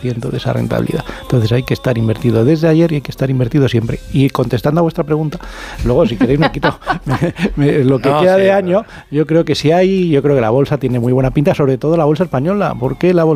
10% de esa rentabilidad. Entonces hay que estar invertido desde ayer y hay que estar invertido siempre. Y contestando a vuestra pregunta, luego si queréis me quito lo que queda de año. Yo creo que sí yo creo que la bolsa tiene muy buena pinta, sobre todo la bolsa española. ¿Por qué la bolsa